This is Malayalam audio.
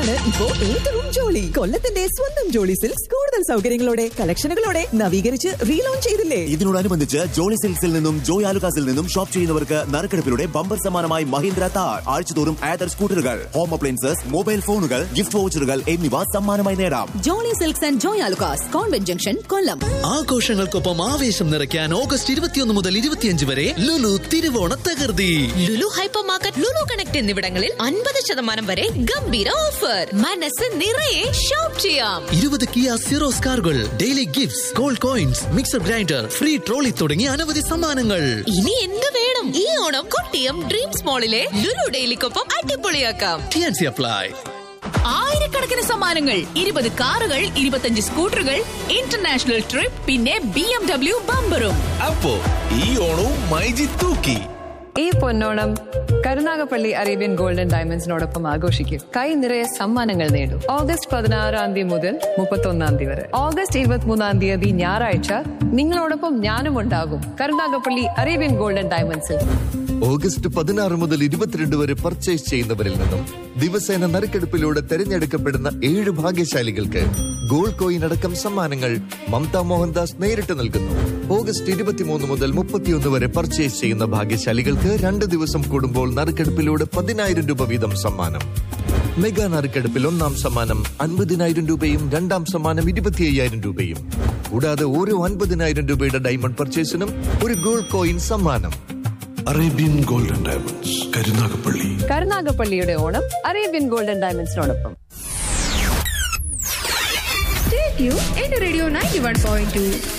ആണ് ഇപ്പോ ഏറ്റവും ജോളി. കൊല്ലത്തിന്റെ സ്വന്തം ജോളി സിൽക്സ് കൂടുതൽ സൗകര്യങ്ങളോടെ കളക്ഷനുകളോടെ നവീകരിച്ച് റീലോഞ്ച് ചെയ്തില്ലേ? ഇതിനോടനുബന്ധിച്ച് ജോളി സിൽക്സിൽ നിന്നും ജോയ് ആലുകാസിൽ നിന്നും ഷോപ്പ് ചെയ്യുന്നവർക്ക് നറുക്കെടുപ്പിലൂടെ ബമ്പർ സമ്മാനമായി മഹീന്ദ്ര താർ, ആഴ്ചതോറും ആദർ സ്കൂട്ടറുകൾ, ഹോം അപ്ലയൻസസ്, മൊബൈൽ ഫോണുകൾ, ഗിഫ്റ്റ് വൗച്ചറുകൾ എന്നിവ സമ്മാനമായി നേടാം. Jolly silks and Joy Alukkas, convent junction, കൊല്ലം. ആഘോഷങ്ങൾക്കൊപ്പം ആവേശം നിറയ്ക്കാൻ ഓഗസ്റ്റ് 21 മുതൽ 25 വരെ ലുലു തിരുവോണ തകർത്തി. Lulu hyper market, Lulu connect എന്നിവിടങ്ങളിൽ 50% വരെ ഗംഭീര ഓഫർ. മനസ്സ് നിറയെ ഷോപ്പ് ചെയ്യാം. 20 കിയ സിറോസ് കാറുകൾ, daily gifts, gold coins, mixer grinder, free trolley തുടങ്ങി അനവധി സമ്മാനങ്ങൾ. ഇനി എന്ത് വേണം? ഈ Onam Kottiyam dreams മോളിലെ Lulu ഡെയിലിക്കൊപ്പം അടിപൊളിയാക്കാം. T&C apply. ആയിരക്കണക്കിന് സമ്മാനങ്ങൾ, 20 കാറുകൾ, 25 സ്കൂട്ടറുകൾ, ഇന്റർനാഷണൽ ട്രിപ്പ്, പിന്നെ BMW ബമ്പറും. അപ്പോ ഈ ഓണവും മൈജി തൂക്കി. ഈ പൊന്നോണം കരുനാഗപ്പള്ളി അറേബ്യൻ ഗോൾഡൻ ഡയമണ്ട്സിനോടൊപ്പം ആഘോഷിക്കും. കൈ നിറയെ സമ്മാനങ്ങൾ നേടൂ. ഓഗസ്റ്റ് 16 മുതൽ 31 വരെ. ഓഗസ്റ്റ് 23 ഞായറാഴ്ച നിങ്ങളോടൊപ്പം ഞാനും ഉണ്ടാകും കരുനാഗപ്പള്ളി അറേബ്യൻ ഗോൾഡൻ ഡയമണ്ട്സിൽ. ഓഗസ്റ്റ് 16 മുതൽ 22 വരെ പർച്ചേസ് ചെയ്യുന്നവരിൽ നിന്നും ദിവസേന നറുക്കെടുപ്പിലൂടെ തെരഞ്ഞെടുക്കപ്പെടുന്ന 7 ഭാഗ്യശാലികൾക്ക് ഗോൾഡ് കോയിൻ അടക്കം സമ്മാനങ്ങൾ മമത മോഹൻദാസ് നേരിട്ട് നൽകുന്നു. ഓഗസ്റ്റ് 23 മുതൽ 31 വരെ പർച്ചേസ് ചെയ്യുന്ന ഭാഗ്യശാലികൾക്ക് 2 ദിവസം കൂടുമ്പോൾ നറുക്കെടുപ്പിലൂടെ 10,000 രൂപ വീതം സമ്മാനം. മെഗാ നറുക്കെടുപ്പിൽ 1-ാം സമ്മാനം 50,000 രൂപയും 2-ാം സമ്മാനം 25,000 രൂപയും. കൂടാതെ ഓരോ 50,000 രൂപയുടെ ഡയമണ്ട് പർച്ചേസിനും ഒരു ഗോൾഡ് കോയിൻ സമ്മാനം. Arabian golden diamonds, Karunagappally. കരുനാഗപ്പള്ളിയുടെ Onam Arabian golden ഡയമണ്ട്സിനോടൊപ്പം. Radio 91.2